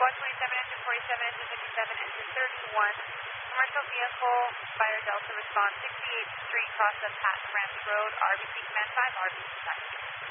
127, engine 47, engine 57, engine 31. Commercial vehicle, Spire Delta, respond 68th Street, cross of Patton Ranch Road, RBC Command 5, RBC 5.